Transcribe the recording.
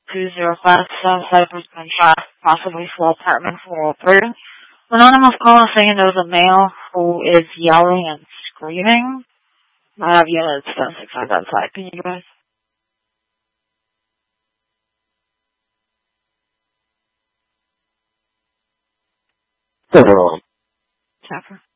205 Southside Brisbane Drive, possibly for apartment 403. Anonymous caller saying there's a male who is yelling and screaming. I have units 1065 outside. Can you guys? Overall. Chopper.